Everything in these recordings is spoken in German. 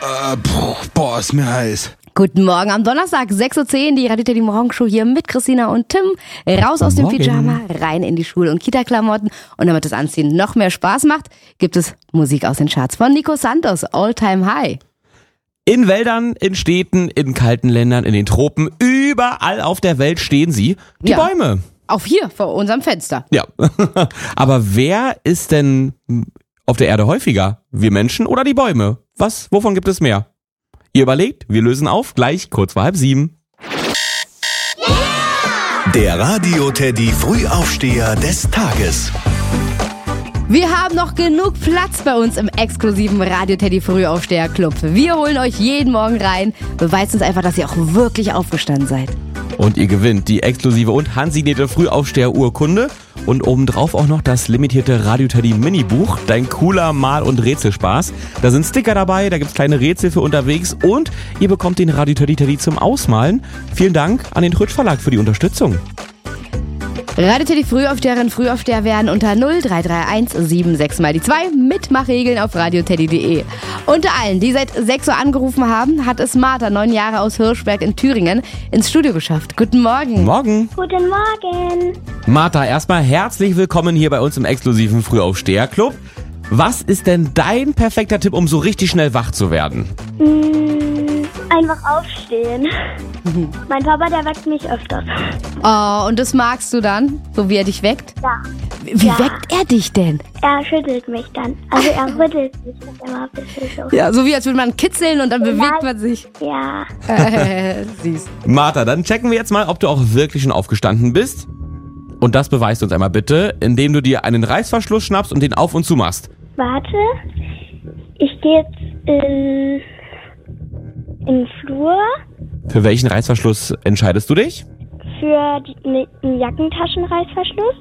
Boah, ist mir heiß. Guten Morgen am Donnerstag, 6.10 Uhr, die Radio Teddy Morgenshow hier mit Christina und Tim. Raus aus dem Pyjama, rein in die Schul- und Kita-Klamotten. Und damit das Anziehen noch mehr Spaß macht, gibt es Musik aus den Charts von Nico Santos, All Time High. In Wäldern, in Städten, in kalten Ländern, in den Tropen, überall auf der Welt stehen sie, die Bäume. Auch hier vor unserem Fenster. Ja, aber wer ist denn auf der Erde häufiger? Wir Menschen oder die Bäume? Wovon gibt es mehr? Ihr überlegt, wir lösen auf, gleich kurz vor 6:30. Der Radio Teddy Frühaufsteher des Tages. Wir haben noch genug Platz bei uns im exklusiven Radio Teddy Frühaufsteher Club. Wir holen euch jeden Morgen rein. Beweist uns einfach, dass ihr auch wirklich aufgestanden seid. Und ihr gewinnt die exklusive und handsignierte Frühaufsteher-Urkunde und obendrauf auch noch das limitierte Radio Teddy Mini-Buch, dein cooler Mal- und Rätselspaß. Da sind Sticker dabei, da gibt's kleine Rätsel für unterwegs und ihr bekommt den Radio Teddy zum Ausmalen. Vielen Dank an den Trötsch Verlag für die Unterstützung. Radio Teddy Frühaufsteher werden unter 0331 76 mal die 2 Mitmachregeln auf radioteddy.de. Unter allen, die seit 6 Uhr angerufen haben, hat es Martha, 9 Jahre aus Hirschberg in Thüringen, ins Studio geschafft. Guten Morgen. Morgen. Guten Morgen. Martha, erstmal herzlich willkommen hier bei uns im exklusiven Frühaufsteher Club. Was ist denn dein perfekter Tipp, um so richtig schnell wach zu werden? Einfach aufstehen. Mein Papa, der weckt mich öfters. Oh, und das magst du dann, so wie er dich weckt? Ja. Wie weckt er dich denn? Er schüttelt mich dann. Also er rüttelt mich dann immer ein bisschen so. Ja, so wie als würde man kitzeln und dann bewegt man sich. Ja. Süß. Martha, dann checken wir jetzt mal, ob du auch wirklich schon aufgestanden bist. Und das beweist uns einmal bitte, indem du dir einen Reißverschluss schnappst und den auf und zu machst. Warte. Ich gehe jetzt in den Flur. Für welchen Reißverschluss entscheidest du dich? Für einen Jackentaschenreißverschluss.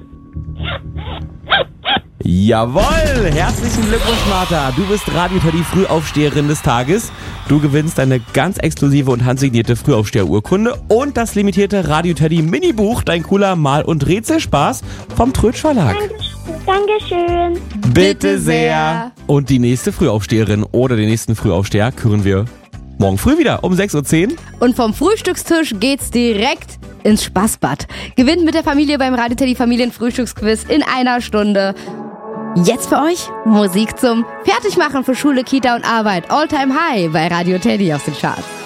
Jawohl! Herzlichen Glückwunsch, Martha. Du bist Radio Teddy Frühaufsteherin des Tages. Du gewinnst eine ganz exklusive und handsignierte Frühaufsteher-Urkunde und das limitierte Radio Teddy Mini-Buch, dein cooler Mal- und Rätselspaß vom Trötsch Verlag. Dankeschön. Bitte sehr. Und die nächste Frühaufsteherin oder den nächsten Frühaufsteher küren wir morgen früh wieder um 6:10 Uhr. Und vom Frühstückstisch geht's direkt ins Spaßbad. Gewinnt mit der Familie beim Radio Teddy Familienfrühstücksquiz in einer Stunde. Jetzt für euch Musik zum Fertigmachen für Schule, Kita und Arbeit. All Time High bei Radio Teddy aus den Charts.